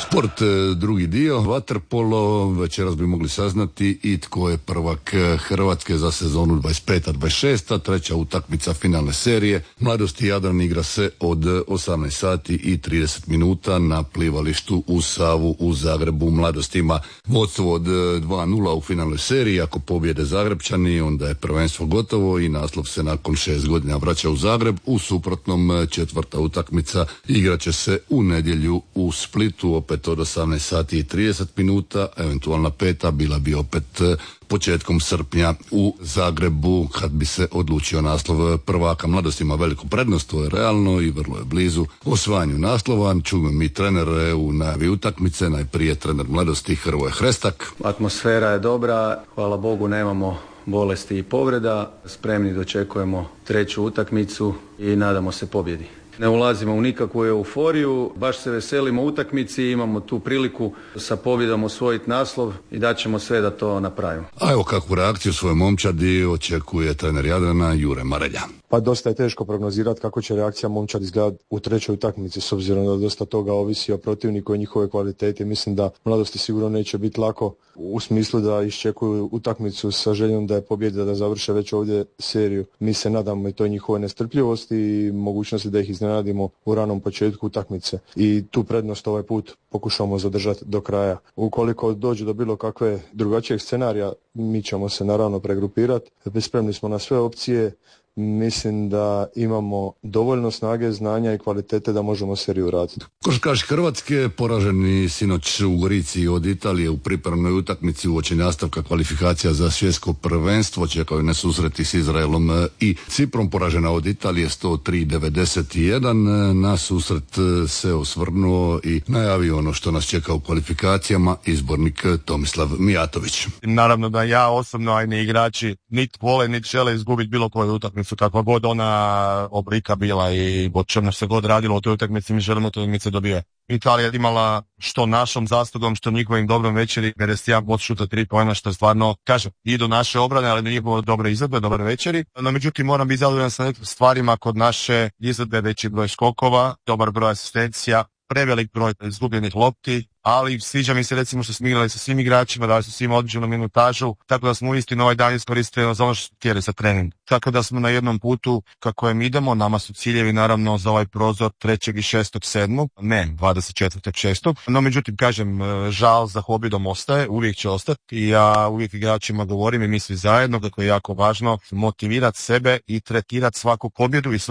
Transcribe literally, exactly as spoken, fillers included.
Sport, drugi dio, vaterpolo, večeras bi mogli saznati i tko je prvak Hrvatske za sezonu dvadeset peta dvadeset šesta. Treća utakmica finalne serije. Mladosti Jadran igra se od osamnaest sati i trideset minuta na plivalištu u Savu u Zagrebu. Mladost ima vodstvo od dva nula u finalnoj seriji. Ako pobjede Zagrebčani, onda je prvenstvo gotovo i naslov se nakon šest godina vraća u Zagreb. U suprotnom, četvrta utakmica igraće se u nedjelju u Splitu, opet od osamnaest sati i trideset minuta, eventualna peta bila bi opet početkom srpnja u Zagrebu kad bi se odlučio naslov prvaka. Mladost ima veliku prednost, to je realno i vrlo je blizu osvajanju naslova. Čujemo mi trenere u najavi utakmice, najprije trener Mladosti Hrvoje Hrestak. Atmosfera je dobra, hvala Bogu nemamo bolesti i povreda, spremni dočekujemo treću utakmicu i nadamo se pobjedi. Ne ulazimo u nikakvu euforiju, baš se veselimo utakmici, imamo tu priliku sa pobjedom osvojiti naslov i daćemo sve da to napravimo. A evo kakvu reakciju svoje momčadi očekuje trener Jadrana Jure Marelja. Pa dosta je teško prognozirati kako će reakcija momčad izgledati u trećoj utakmici, s obzirom da dosta toga ovisi o protivniku i njihove kvalitete. Mislim da Mladosti sigurno neće biti lako u smislu da iščekuju utakmicu sa željom da je pobjeda, da završe već ovdje seriju. Mi se nadamo i toj njihove nestrpljivosti i mogućnosti da ih iznenadimo u ranom početku utakmice. I tu prednost ovaj put pokušamo zadržati do kraja. Ukoliko dođe do bilo kakve drugačijeg scenarija, mi ćemo se naravno pregrupirati. Spremni smo na sve opcije. Mislim da imamo dovoljno snage, znanja i kvalitete da možemo seriju raditi. Košarkaši Hrvatske poraženi sinoć u Gorici od Italije u pripremnoj utakmici uoči nastavka kvalifikacija za svjetsko prvenstvo. Čekaju ne susreti s Izraelom i Ciprom. Poražena od Italije sto tri devedeset jedan. Na susret se osvrnuo i najavio ono što nas čeka u kvalifikacijama izbornik Tomislav Mijatović. Naravno da ja osobno, a i ne igrači, niti vole, niti žele izgubiti bilo koju utakmicu, kakva god ona oblika bila i o čemu se god radilo u toj utakmici, mi želimo te utakmice dobije. Italija je imala što našom zaslugom, što njihovim dobrom večeri, pedeset jedan posto šuta tri poena, što stvarno, kažem, idu naše obrane, ali na njihovo dobre izvedbe, dobre večeri. No, međutim, moram biti zadovoljan sa nekim stvarima kod naše izvedbe, veći broj skokova, dobar broj asistencija, prevelik broj izgubljenih lopti, ali sviđa mi se recimo što smo igrali sa svim igračima, dali su svima određenu minutažu, tako da smo uistinu ovaj dan iskoristili za ono što smo htjeli za trening. Tako da smo na jednom putu kako im idemo, nama su ciljevi naravno za ovaj prozor trećeg i šestog sedmog, ne dvadeset četvrtog šestog. No međutim, kažem, žal za Hobidom ostaje, uvijek će ostati i ja uvijek igračima govorim i mi svi zajedno kako je jako važno motivirati sebe i tretirati svaku pobjedu i svaku